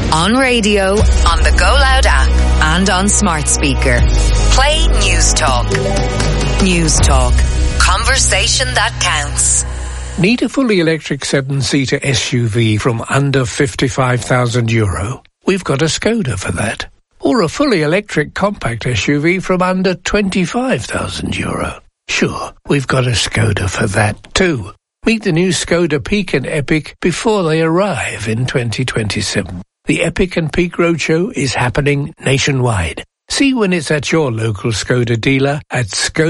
On radio, on the Go Loud app, and on smart speaker. Play News Talk. News Talk. Conversation that counts. Need a fully electric 7-seater SUV from under €55,000? We've got a Skoda for that. Or a fully electric compact SUV from under €25,000? Sure, we've got a Skoda for that too. Meet the new Skoda Peak and Epic before they arrive in 2027. The Epic and Peak Roadshow is happening nationwide. See when it's at your local Skoda dealer at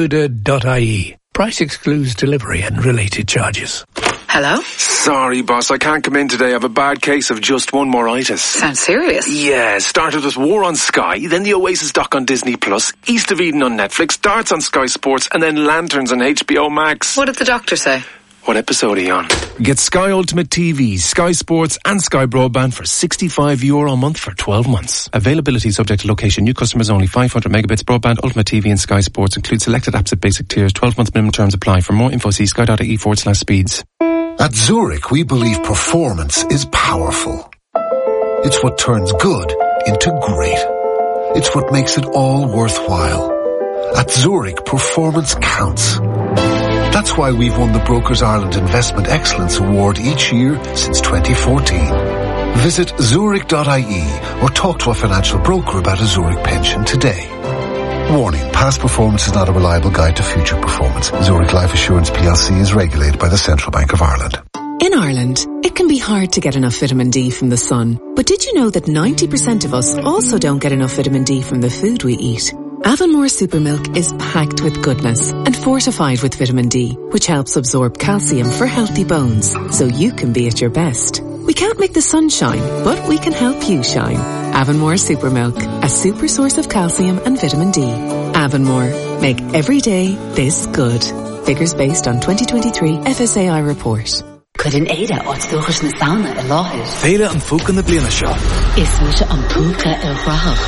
skoda.ie. Price excludes delivery and related charges. Hello? Sorry, boss, I can't come in today. I have a bad case of just one more-itis. Sounds serious. Yeah, started with War on Sky, then the Oasis doc on Disney+, East of Eden on Netflix, Darts on Sky Sports, and then Lanterns on HBO Max. What did the doctor say? What episode are you on? Get Sky Ultimate TV, Sky Sports and Sky Broadband for €65 a month for 12 months. Availability subject to location. New customers only. 500 megabits broadband, Ultimate TV and Sky Sports. Include selected apps at basic tiers. 12-month minimum terms apply. For more info, see sky.ie/speeds. At Zurich, we believe performance is powerful. It's what turns good into great. It's what makes it all worthwhile. At Zurich, performance counts. That's why we've won the Brokers Ireland Investment Excellence Award each year since 2014. Visit zurich.ie or talk to a financial broker about a Zurich pension today. Warning, past performance is not a reliable guide to future performance. Zurich Life Assurance plc is regulated by the Central Bank of Ireland. In Ireland, it can be hard to get enough vitamin D from the sun. But did you know that 90% of us also don't get enough vitamin D from the food we eat? Avonmore Supermilk is packed with goodness and fortified with vitamin D, which helps absorb calcium for healthy bones, so you can be at your best. We can't make the sun shine, but we can help you shine. Avonmore Supermilk, a super source of calcium and vitamin D. Avonmore, make every day this good. Figures based on 2023 FSAI report. Could an Ada outstochers na sauna a láthir? Féile an fúca na bliana seo. Is mu se an púca a rach.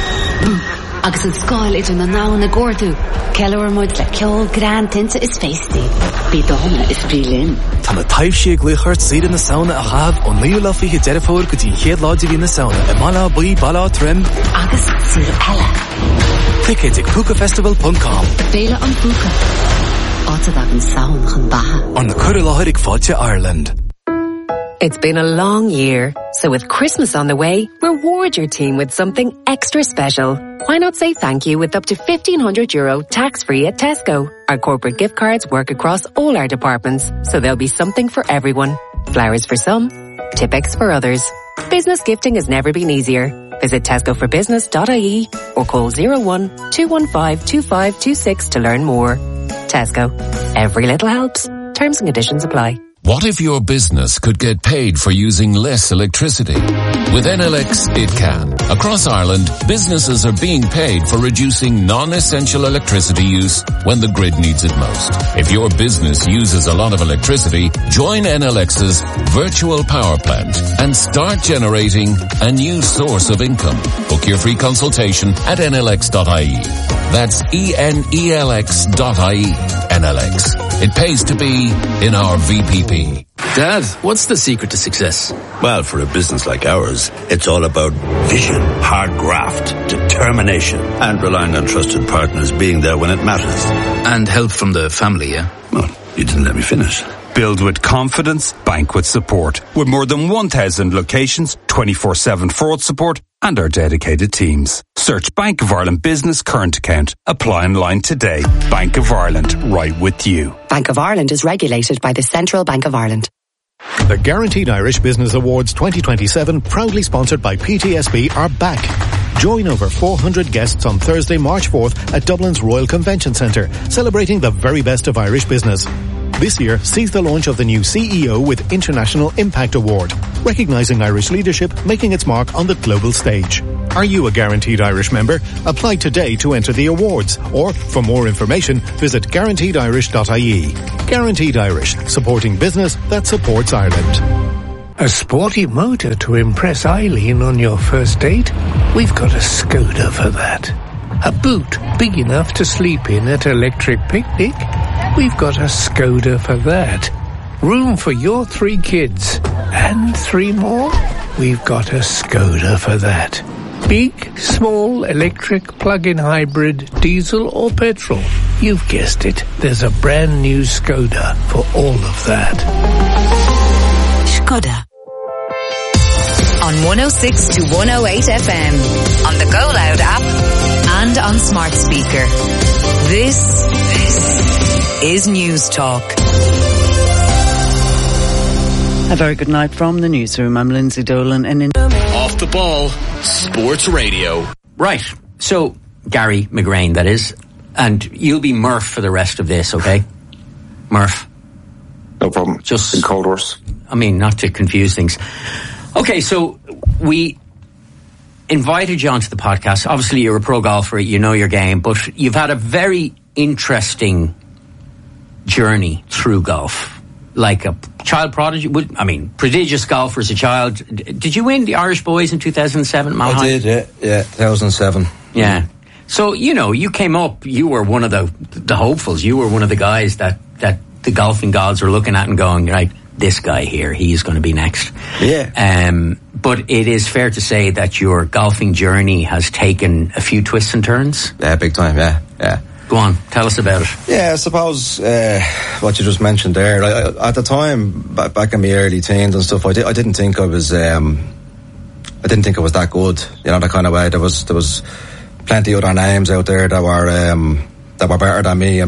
Agus an scoil idir na ná na gordú. Ceilr muid le ceol gran tinta is feisty. Bí dóna is brílin. Tá na taobh sé gluchart saoire na sauna a chab ó níl lá fiche deirefóir go dtí chéad láidir na sauna. E mala buí bala trim. Agus súr eile. Ticket ag púcafestival.com. Féile an púca. Áta dag an saun chun baha. On the Curra Láthir ag fáilte Ireland. It's been a long year, so with Christmas on the way, reward your team with something extra special. Why not say thank you with up to €1,500 tax-free at Tesco? Our corporate gift cards work across all our departments, so there'll be something for everyone. Flowers for some, Tipp-Ex for others. Business gifting has never been easier. Visit tescoforbusiness.ie or call 01-215-2526 to learn more. Tesco. Every little helps. Terms and conditions apply. What if your business could get paid for using less electricity? With NLX, it can. Across Ireland, businesses are being paid for reducing non-essential electricity use when the grid needs it most. If your business uses a lot of electricity, join NLX's virtual power plant and start generating a new source of income. Book your free consultation at nlx.ie. That's enelx.ie. NLX. It pays to be in our VPP. Dad, what's the secret to success? Well, for a business like ours, it's all about vision, hard graft, determination, and relying on trusted partners being there when it matters. And help from the family, yeah? Well, you didn't let me finish. Build with confidence, bank with support. With more than 1,000 locations, 24/7 fraud support, and our dedicated teams. Search Bank of Ireland Business Current Account. Apply online today. Bank of Ireland, right with you. Bank of Ireland is regulated by the Central Bank of Ireland. The Guaranteed Irish Business Awards 2027, proudly sponsored by PTSB, are back. Join over 400 guests on Thursday, March 4th at Dublin's Royal Convention Centre, celebrating the very best of Irish business. This year sees the launch of the new CEO with International Impact Award, recognising Irish leadership making its mark on the global stage. Are you a Guaranteed Irish member? Apply today to enter the awards, or for more information, visit guaranteedirish.ie. Guaranteed Irish, supporting business that supports Ireland. A sporty motor to impress Eileen on your first date? We've got a Skoda for that. A boot big enough to sleep in at Electric Picnic? We've got a Skoda for that. Room for your 3 kids. And 3 more? we've got a Skoda for that. Big, small, electric, plug-in hybrid, diesel or petrol. You've guessed it. There's a brand new Skoda for all of that. Skoda. On 106 to 108 FM, on the Go Loud app, and on smart speaker. This is News Talk. A very good night from the newsroom. I'm Lindsay Dolan and Off the Ball, Sports Radio. Right, so Gary McGrain, that is, and you'll be Murph for the rest of this, okay? Murph. No problem. Just in cold horse. I mean, not to confuse things. Okay, so we invited you onto the podcast. Obviously, you're a pro golfer, you know your game, but you've had a very interesting journey through golf. Like a child prodigy, prodigious golfer as a child. Did you win the Irish Boys in 2007, Malahide? I did, yeah, 2007. Yeah. So, you came up, you were one of the hopefuls. You were one of the guys that the golfing gods were looking at and going, right, this guy here, he's going to be next. Yeah. But it is fair to say that your golfing journey has taken a few twists and turns. Yeah, big time, yeah. Go on, tell us about it. Yeah, I suppose what you just mentioned there. At the time, back in my early teens and stuff, I didn't think I was. I didn't think I was that good. That kind of way. There was plenty of other names out there that were better than me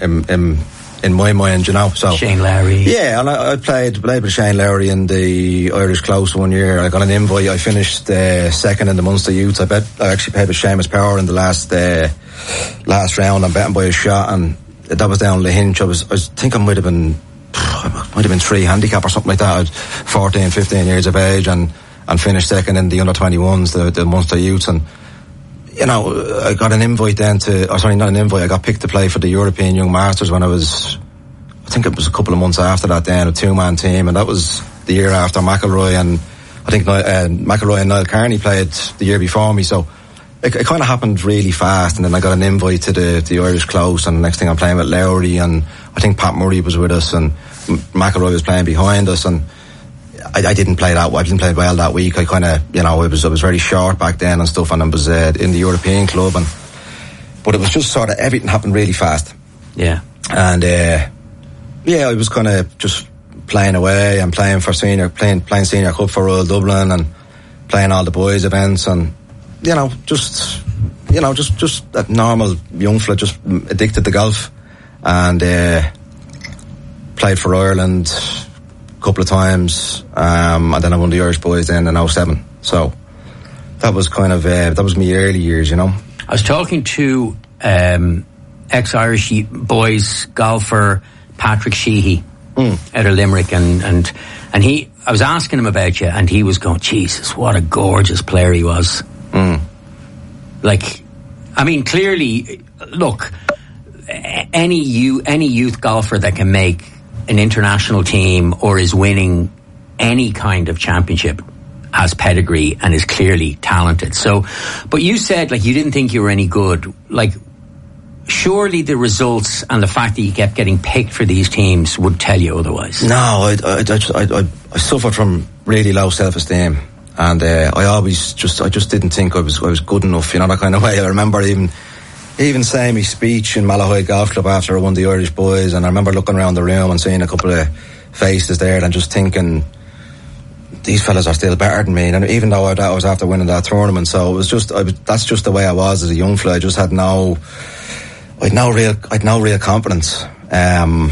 in my mind. So Shane Lowry. Yeah, and I played with Shane Lowry in the Irish Close one year. I got an invite. I finished second in the Munster Youth. I actually played with Seamus Power in the last round. I'm betting by a shot, and that was down Lahinch. I think I might have been 3 handicap or something like that. I was 14, 15 years of age, and finished second in the under 21s, the Munster Youths, and I got an invite then I got picked to play for the European Young Masters when I think it was a couple of months after that then, a 2-man team, and that was the year after McIlroy, and I think McIlroy and Niall Carney played the year before me, so it kind of happened really fast, and then I got an invite to the Irish Close, and the next thing I'm playing with Lowry, and I think Pat Murray was with us, and McIlroy was playing behind us, and I didn't play well that week. I kind of, I was very short back then and stuff, and I was in the European club, but it was just sort of everything happened really fast. Yeah. And I was kind of just playing away and playing playing senior cup for Royal Dublin and playing all the boys events, and just that normal young fella, just addicted to golf, and played for Ireland couple of times, and then I won the Irish Boys then in 07. So that was kind of that was my early years, I was talking to ex-Irish Boys golfer Patrick Sheehy out of Limerick, and I was asking him about you, and he was going, Jesus, what a gorgeous player he was. Clearly, look, any youth golfer that can make an international team or is winning any kind of championship has pedigree and is clearly talented. So, but you said you didn't think you were any good. Surely the results and the fact that you kept getting picked for these teams would tell you otherwise. No, I suffered from really low self-esteem, and I just didn't think I was good enough. That kind of way. I remember even saying my speech in Malahide Golf Club after I won the Irish Boys, and I remember looking around the room and seeing a couple of faces there and just thinking, these fellas are still better than me, and even though I was after winning that tournament. So it was that's just the way I was as a young fella. I just had I'd no real confidence. I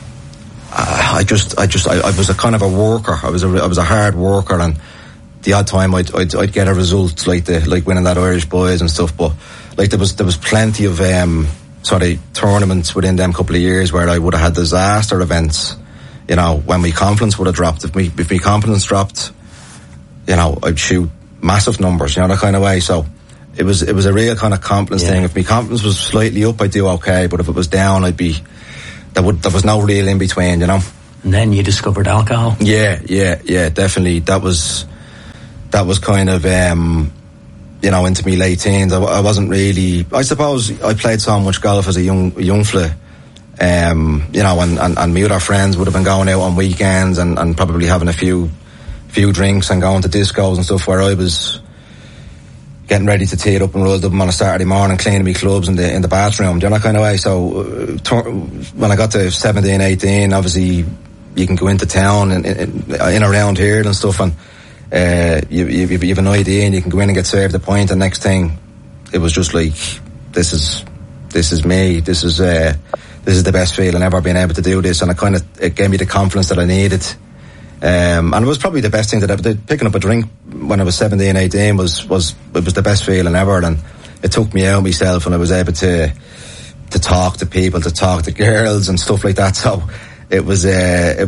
was a kind of a worker. I was a hard worker, and the odd time I'd get a result like winning that Irish Boys and stuff, but there was plenty of sort of tournaments within them couple of years where I would have had disaster events, when my confidence would have dropped. If my confidence dropped, I'd shoot massive numbers, that kind of way. So it was a real kind of confidence thing. If my confidence was slightly up, I'd do okay, but if it was down, there was no real in between, And then you discovered alcohol. Yeah, definitely. That was kind of into my late teens. I wasn't really, I suppose I played so much golf as a young fella, and my other friends would have been going out on weekends and probably having a few few drinks and going to discos and stuff, where I was getting ready to tee it up and roll them on a Saturday morning, cleaning me clubs in the bathroom, do you know, that kind of way. So when I got to 17, 18, obviously you can go into town and in around here and stuff, and you have an idea and you can go in and get served a pint, and next thing it was just like, this is me, this is the best feeling ever, being able to do this. And it gave me the confidence that I needed. And it was probably the best thing that I did. Picking up a drink when I was 17, 18 was the best feeling ever, and it took me out myself, and I was able to talk to people, to talk to girls and stuff like that. So it was a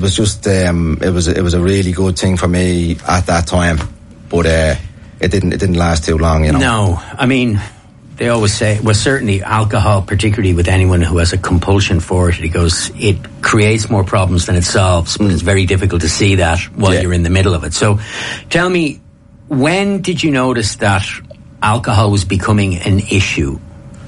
really good thing for me at that time, but it didn't last too long, you know. No, I mean, they always say, well, certainly alcohol, particularly with anyone who has a compulsion for it, it creates more problems than it solves, but it's very difficult to see that while you're in the middle of it. So tell me, when did you notice that alcohol was becoming an issue?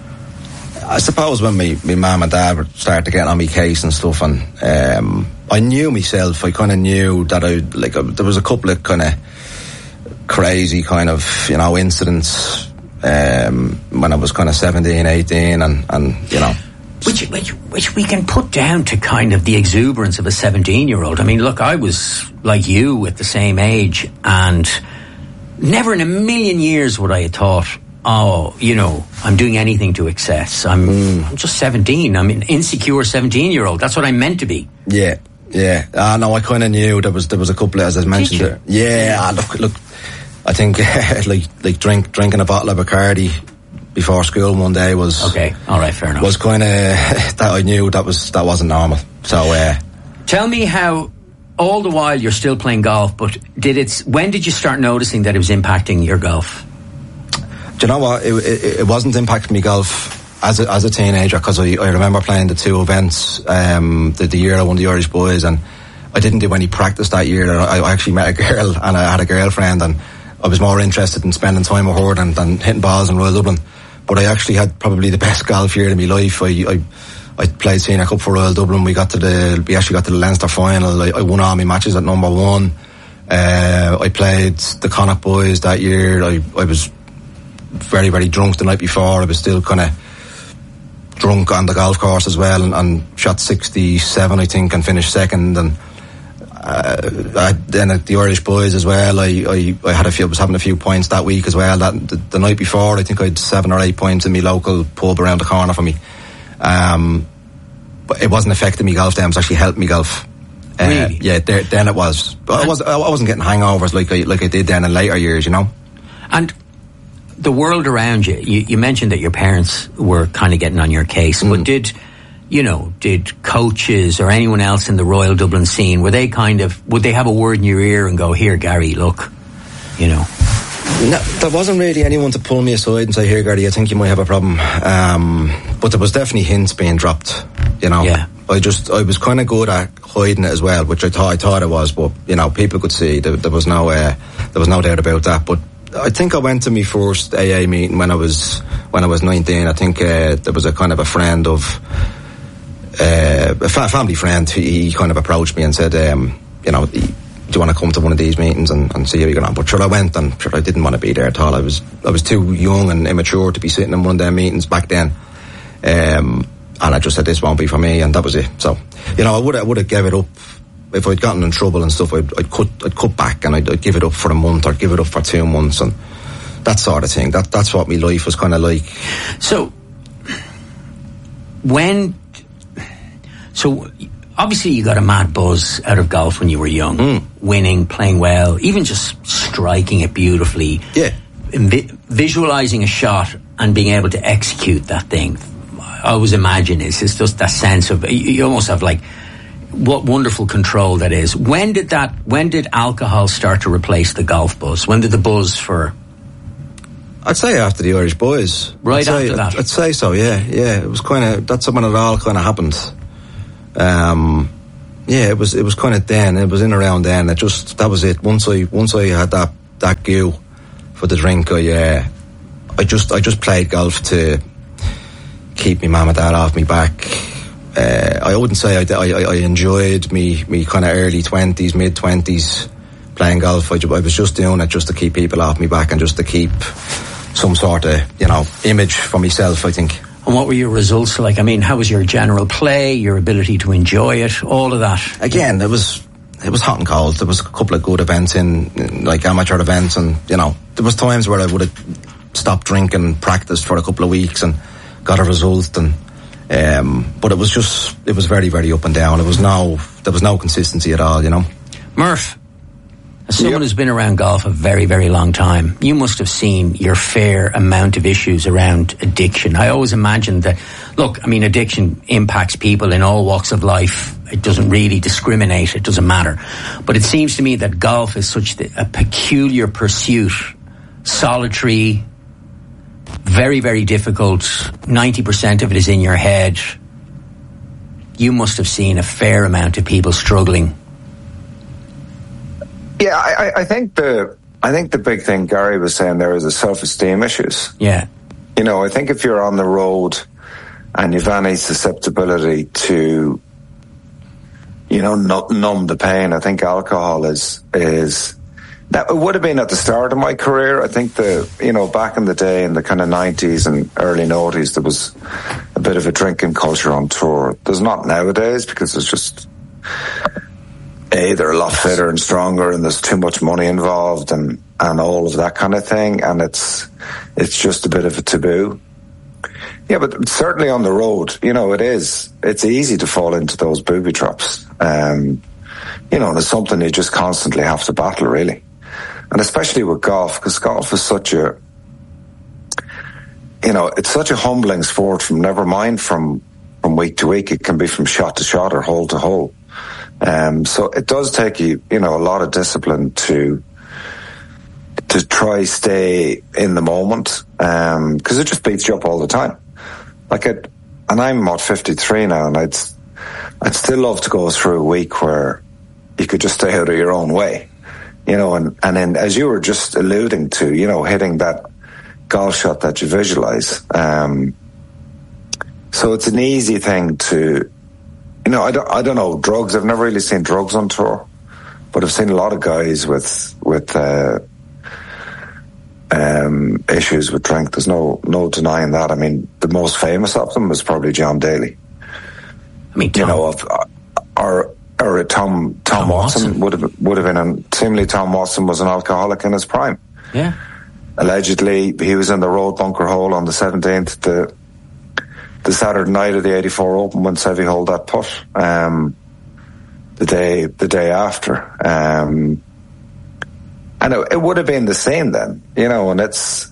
I suppose when my mum and dad started to get on my case and stuff, and I knew myself, I kind of knew that there was a couple of kind of crazy kind of, you know, incidents when I was kind of 17, 18, and you know, which we can put down to kind of the exuberance of a 17-year-old. I mean, look, I was like you at the same age, and never in a million years would I have thought, oh, you know, I'm doing anything to excess. I'm just 17. I'm an insecure 17-year-old. That's what I'm meant to be. Yeah. No, I kind of knew there was a couple of, as I mentioned there. Yeah, look. I think like drinking a bottle of Bacardi before school one day was okay. All right, fair enough. Was kind of that I knew that wasn't normal. So tell me how, all the while you're still playing golf, but when did you start noticing that it was impacting your golf? Do you know what? It wasn't impacting me golf as a teenager, because I remember playing the two events, the year I won the Irish Boys, and I didn't do any practice that year. I actually met a girl, and I had a girlfriend, and I was more interested in spending time with her than hitting balls in Royal Dublin. But I actually had probably the best golf year of my life. I played Senior Cup for Royal Dublin. We actually got to the Leinster final. I won all my matches at number one. I played the Connacht Boys that year. I was very, very drunk the night before. I was still kind of drunk on the golf course as well, and shot 67, I think, and finished second. And then at the Irish Boys as well, I was having a few points that week as well. That the night before, I think I had 7 or 8 points in my local pub around the corner for me. But it wasn't affecting me golf then, it was actually helping me golf. Really? Yeah, then it was. But I wasn't getting hangovers like I did then in later years, you know. And the world around you mentioned that your parents were kind of getting on your case, but did coaches or anyone else in the Royal Dublin scene, would they have a word in your ear and go, here, Gary, look, you know? No, there wasn't really anyone to pull me aside and say, here, Gary, I think you might have a problem. But there was definitely hints being dropped, you know. Yeah. I was kind of good at hiding it as well, which I thought I was, but, you know, people could see. There was no doubt about that. But I think I went to my first AA meeting when I was 19. I think there was a kind of a friend of a family friend. He kind of approached me and said, you know, do you want to come to one of these meetings and see how you get on? But sure, I went, and sure, I didn't want to be there at all. I was too young and immature to be sitting in one of their meetings back then. And I just said, this won't be for me, and that was it. So, you know, I would have gave it up if I'd gotten in trouble and stuff. I'd cut back, and I'd give it up for a month or give it up for 2 months, and that sort of thing. That's what my life was kind of like. So obviously you got a mad buzz out of golf when you were young, winning, playing well, even just striking it beautifully. Yeah. Visualizing a shot and being able to execute that thing. I always imagine it's just that sense of, you almost have like, what wonderful control that is. When did alcohol start to replace the golf buzz? When did the buzz for... I'd say after the Irish Boys. After that? I'd say so, yeah. It was kind of, that's when it all kind of happened. It was kind of then, it was in around then, that was it. Once I had that goo for the drink, I just played golf to keep me mum and dad off me back. I wouldn't say I enjoyed me kind of early 20s, mid 20s, playing golf. I was just doing it just to keep people off me back and just to keep some sort of, image for myself, I think. And what were your results like? I mean, how was your general play, your ability to enjoy it, all of that? Again, it was hot and cold. There was a couple of good events in like amateur events, and there was times where I would have stopped drinking, practiced for a couple of weeks and got a result, and but it was very, very up and down. There was no consistency at all, Murph, as someone who's been around golf a very, very long time, you must have seen your fair amount of issues around addiction. I always imagined that, addiction impacts people in all walks of life. It doesn't really discriminate. It doesn't matter. But it seems to me that golf is such a peculiar pursuit, solitary, very, very difficult. 90% of it is in your head. You must have seen a fair amount of people struggling. Yeah, I think the big thing Gary was saying there is the self-esteem issues. Yeah. I think if you're on the road and you've any susceptibility to, numb the pain, I think alcohol is that it would have been at the start of my career. I think back in the day in the kind of 90s and early 90s, there was a bit of a drinking culture on tour. There's not nowadays because there's just, they're a lot fitter and stronger and there's too much money involved and all of that kind of thing. And it's just a bit of a taboo. Yeah, but certainly on the road, it's easy to fall into those booby traps. And it's something you just constantly have to battle, really. And especially with golf, because golf is such a, it's such a humbling sport never mind from week to week. It can be from shot to shot or hole to hole. So it does take you, a lot of discipline to try stay in the moment, because it just beats you up all the time. And I'm 53 now, and I'd still love to go through a week where you could just stay out of your own way, and then as you were just alluding to, hitting that golf shot that you visualize. So it's an easy thing to, I don't know, drugs. I've never really seen drugs on tour, but I've seen a lot of guys with issues with drink. There's no denying that. I mean, the most famous of them was probably John Daly. I mean, or Tom Watson would have been. Seemingly, Tom Watson was an alcoholic in his prime. Yeah. Allegedly, he was in the road bunker hole on the 17th, the Saturday night of the 84 Open when Seve holed that putt. The day after. And it would have been the same then, and it's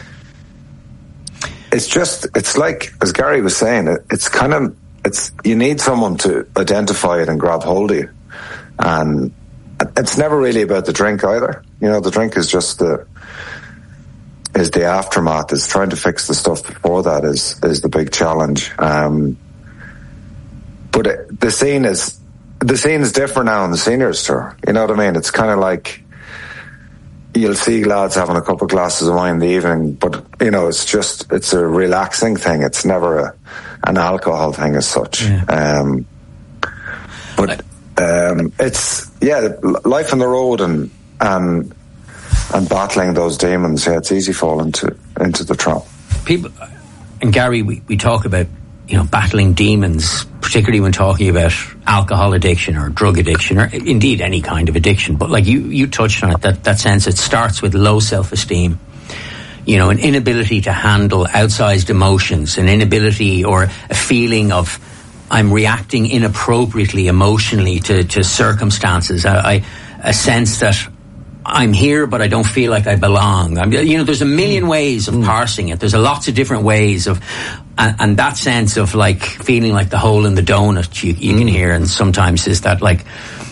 like, as Gary was saying, you need someone to identify it and grab hold of you. And it's never really about the drink either. The drink is just the aftermath. Is trying to fix the stuff before that is the big challenge. But the scene is different now on the seniors tour. You know what I mean? It's kind of like, you'll see lads having a couple of glasses of wine in the evening, but it's a relaxing thing. It's never an alcohol thing as such. Yeah. It's life on the road and battling those demons. Yeah, it's easy falling into the trap. People, and Gary, we talk about battling demons, particularly when talking about alcohol addiction or drug addiction, or indeed any kind of addiction. But like you touched on it, that sense, it starts with low self-esteem, an inability to handle outsized emotions, an inability or a feeling of I'm reacting inappropriately emotionally to circumstances, a sense that I'm here, but I don't feel like I belong. There's a million ways of parsing it. There's lots of different ways of, and that sense of like feeling like the hole in the donut you can hear, and sometimes is that like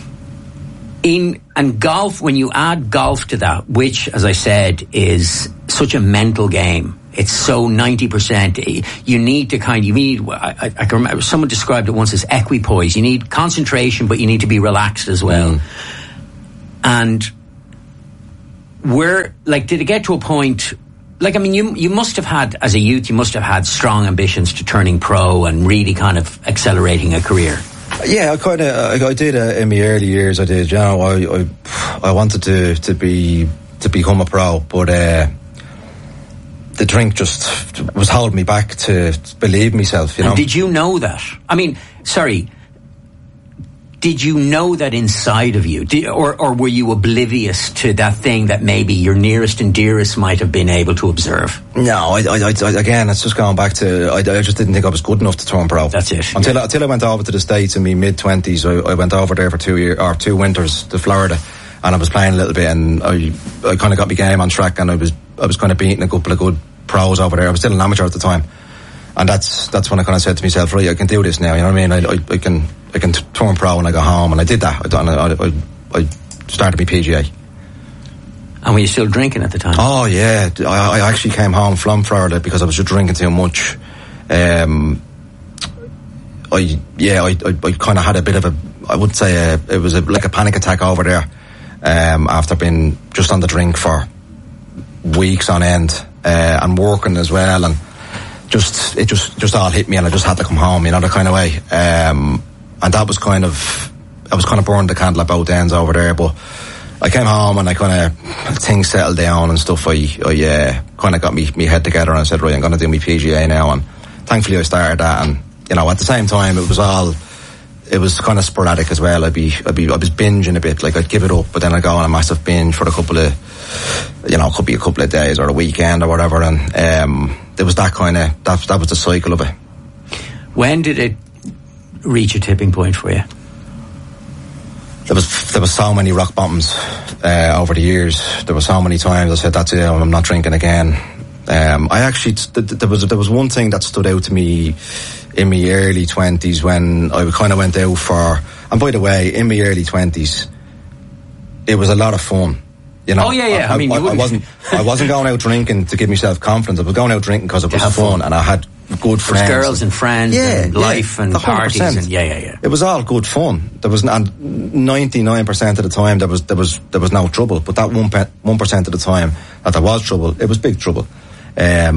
and golf, when you add golf to that, which, as I said, is such a mental game. It's so 90%. You need to I can remember someone described it once as equipoise. You need concentration, but you need to be relaxed as well. And did it get to a point, you must have had, as a youth, you must have had strong ambitions to turning pro and really kind of accelerating a career. Yeah, I did in my early years. I did. You know, I wanted to become a pro, but the drink just was holding me back to believe myself. You know. And did you know that? I mean, sorry. Did you know that inside of you, or were you oblivious to that thing that maybe your nearest and dearest might have been able to observe? No, I again, it's just going back to I just didn't think I was good enough to turn pro. That's it. Until I went over to the States in my mid-20s. I went over there for 2 winters to Florida, and I was playing a little bit, and I kind of got my game on track, and I was kind of beating a couple of good pros over there. I was still an amateur at the time. And that's when I kind of said to myself, right, I can do this now, you know what I mean? I can turn pro when I go home, and I did that. I started my PGA. And were you still drinking at the time? Oh, yeah. I actually came home from Florida because I was just drinking too much. I kind of had a bit of I would say it was like a panic attack over there, after being just on the drink for weeks on end, and working as well, and it just all hit me, and I just had to come home, you know, the kind of way. And that was I was kind of burned the candle at both ends over there, but I came home and I kind of, things settled down and stuff. I kind of got me head together, and I said, right, I'm going to do my PGA now, and thankfully I started that. And, you know, at the same time, it was kind of sporadic as well. I was binging a bit, like I'd give it up, but then I'd go on a massive binge for a couple of, you know, it could be a couple of days or a weekend or whatever, and there was that kind of, that was the cycle of it. When did it reach a tipping point for you? There was so many rock bottoms over the years. There were so many times I said, that's it, I'm not drinking again. I actually, there was one thing that stood out to me in my early 20s when I kind of went out for, and by the way, in my early 20s, it was a lot of fun. You know, oh yeah. I mean, I wasn't going out drinking to give myself confidence. I was going out drinking because it was fun, and I had good friends, girls and friends, and life and 100%. Parties, and yeah. It was all good fun. There was, and 99% of the time there was no trouble. But that 1% of the time that there was trouble, it was big trouble. I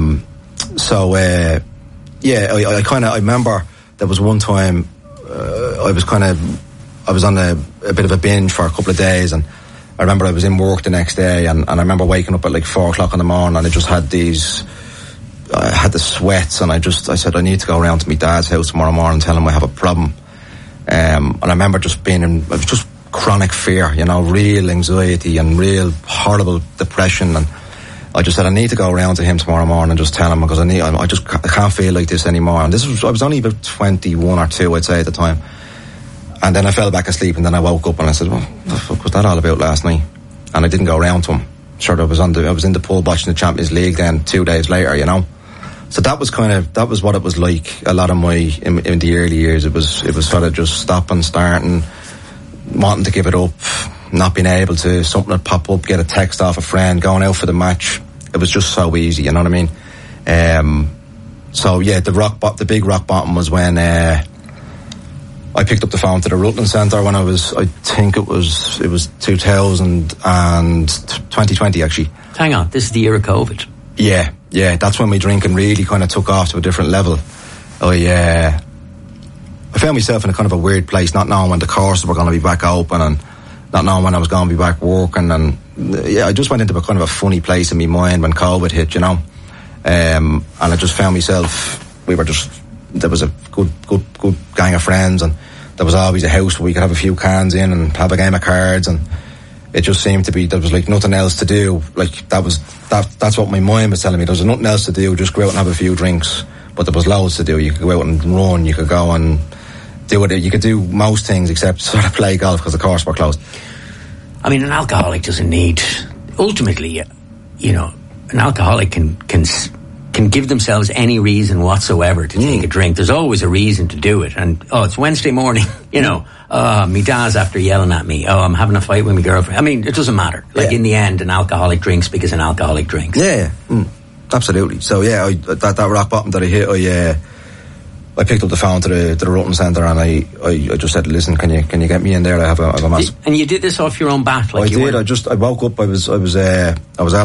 remember there was one time I was on a bit of a binge for a couple of days, and I remember I was in work the next day, and I remember waking up at like 4 o'clock in the morning, and I just had I had the sweats, and I said, I need to go around to my dad's house tomorrow morning and tell him I have a problem. And I remember just being it was just chronic fear, you know, real anxiety and real horrible depression, and I just said, I need to go around to him tomorrow morning and just tell him, because I can't feel like this anymore. And I was only about 21 or 2, I'd say, at the time. And then I fell back asleep, and then I woke up and I said, well, what the fuck was that all about last night? And I didn't go around to him. Sure, I was in the pub watching the Champions League then 2 days later, you know. So that was what it was like a lot of in the early years. It was sort of just stopping, starting, wanting to give it up, not being able to, something would pop up, get a text off a friend, going out for the match. It was just so easy, you know what I mean? So yeah, the big rock bottom was when I picked up the phone to the Rutland Centre when I think it was 2020 actually. Hang on, this is the year of COVID. Yeah, that's when my drinking really kind of took off to a different level. I found myself in a kind of a weird place, not knowing when the courses were going to be back open, and not knowing when I was going to be back working, and I just went into a kind of a funny place in my mind when COVID hit, you know. And I just found myself, there was a good gang of friends, and there was always a house where we could have a few cans in and have a game of cards, and it just seemed to be, there was like nothing else to do. Like that's what my mind was telling me. There was nothing else to do, just go out and have a few drinks. But there was loads to do. You could go out and run, you could go and do it. You could do most things except sort of play golf because the course were closed. I mean, an alcoholic doesn't need, ultimately, you know, an alcoholic can give themselves any reason whatsoever to take a drink. There's always a reason to do it. And, it's Wednesday morning, you know, me dad's after yelling at me. I'm having a fight with my girlfriend. I mean, it doesn't matter. Like, in the end, an alcoholic drinks because an alcoholic drinks. Yeah, absolutely. So, yeah, that rock bottom that I hit, I picked up the phone to the Rutland Centre, and I just said, listen, can you get me in there? I have a massive... And you did this off your own bat? Like I did. I woke up, I was out